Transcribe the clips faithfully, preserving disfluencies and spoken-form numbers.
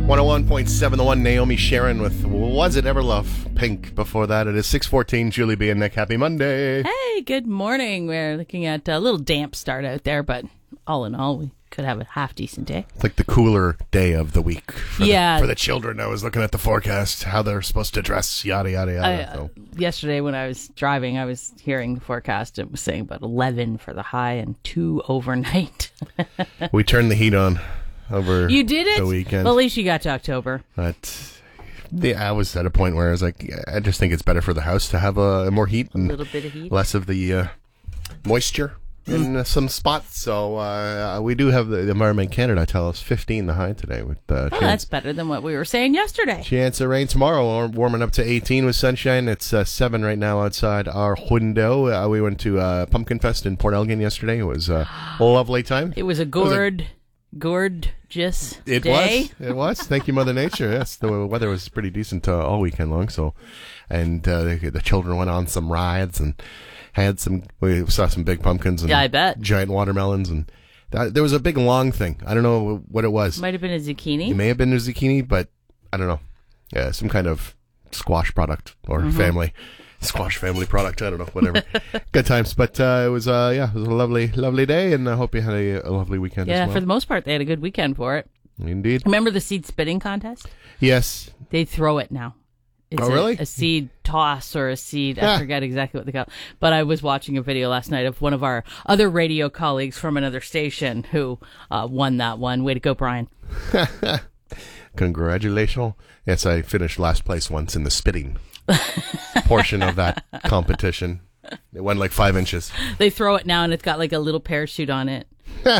one oh one point seven The One, Naomi Sharon with Was It Ever Love? Pink. Before that, it is six fourteen. Julie B. and Nick. Happy Monday. Hey, good morning. We're looking at a little damp start out there, but all in all, we could have a half decent day. It's like the cooler day of the week for, yeah. the, for the children. I was looking at the forecast, how they're supposed to dress, yada, yada, yada. I, so. uh, yesterday when I was driving, I was hearing the forecast. It was saying about eleven for the high and two overnight. We turned the heat on over you did it? the weekend. Well, at least you got to October. But yeah, I was at a point where I was like, I just think it's better for the house to have a, more heat. And a little bit of heat. Less of the uh, moisture in uh, some spots. So uh, we do have the, the Environment Canada tell us fifteen the high today. With uh, oh, that's better than what we were saying yesterday. Chance of rain tomorrow, warming up to eighteen with sunshine. It's uh, seven right now outside our window. Uh, we went to uh, Pumpkin Fest in Port Elgin yesterday. It was uh, a lovely time. It was a gourd... gorgeous it day. was it was thank you, Mother Nature. Yes, the weather was pretty decent uh, all weekend long. So, and uh, the, the children went on some rides and had some. We saw some big pumpkins and yeah, I bet giant watermelons, and that, there was a big long thing. I don't know what it was. Might have been a zucchini. It may have been a zucchini, but I don't know. Yeah, some kind of squash product or mm-hmm. family. Squash family product, I don't know, whatever. Good times, but uh, it was, uh, yeah, it was a lovely, lovely day, and I hope you had a, a lovely weekend yeah, as well. Yeah, for the most part, they had a good weekend for it. Indeed. Remember the seed spitting contest? Yes. They throw it now. It's oh, really? A, a seed toss or a seed, I forget exactly what they call it. But I was watching a video last night of one of our other radio colleagues from another station who uh, won that one. Way to go, Brian. Congratulations. Yes, I finished last place once in the spitting portion of that competition. It went like five inches. They throw it now and it's got like a little parachute on it.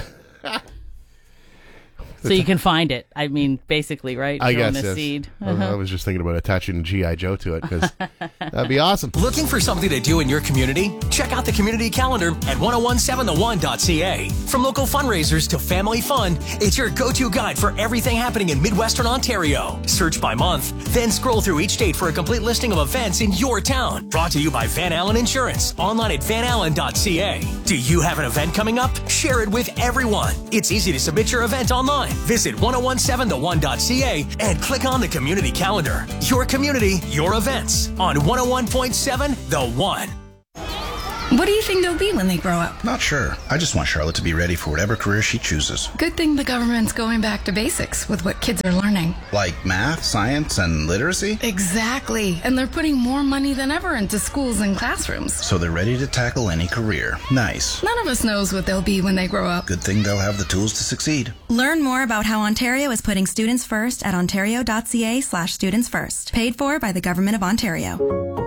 So you can find it. I mean, basically, right? I Throwing guess, a yes. seed. Uh-huh. I was just thinking about attaching a G I. Joe to it, because that'd be awesome. Looking for something to do in your community? Check out the community calendar at ten seventeen the one dot c a. From local fundraisers to family fun, it's your go-to guide for everything happening in Midwestern Ontario. Search by month, then scroll through each date for a complete listing of events in your town. Brought to you by Van Allen Insurance, online at van allen dot c a. Do you have an event coming up? Share it with everyone. It's easy to submit your event online. Visit ten seventeen the one dot c a and click on the community calendar. Your community, your events on one oh one point seven The One. What do you think they'll be when they grow up? Not sure. I just want Charlotte to be ready for whatever career she chooses. Good thing the government's going back to basics with what kids are learning. Like math, science, and literacy? Exactly. And they're putting more money than ever into schools and classrooms. So they're ready to tackle any career. Nice. None of us knows what they'll be when they grow up. Good thing they'll have the tools to succeed. Learn more about how Ontario is putting students first at ontario dot c a slash students first. Paid for by the Government of Ontario.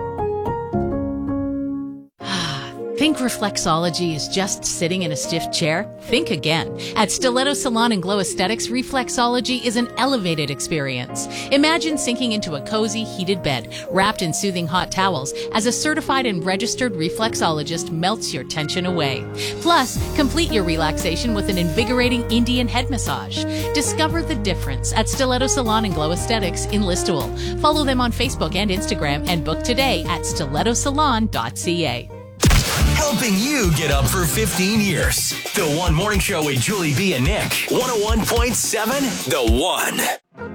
Think reflexology is just sitting in a stiff chair? Think again. At Stiletto Salon and Glow Aesthetics, reflexology is an elevated experience. Imagine sinking into a cozy, heated bed, wrapped in soothing hot towels, as a certified and registered reflexologist melts your tension away. Plus, complete your relaxation with an invigorating Indian head massage. Discover the difference at Stiletto Salon and Glow Aesthetics in Listowel. Follow them on Facebook and Instagram and book today at stiletto salon dot c a. Helping you get up for fifteen years. The One Morning Show with Julie B. and Nick. one oh one point seven The One.